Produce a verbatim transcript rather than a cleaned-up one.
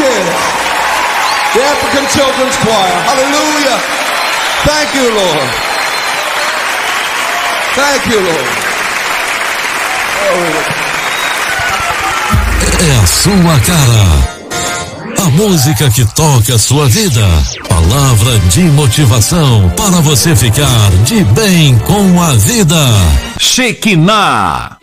kids. The African Children's Choir. Hallelujah. Thank you, Lord. Thank you, Lord. É a sua cara. A música que toca a sua vida. Palavra de motivação para você ficar de bem com a vida. Shekinah.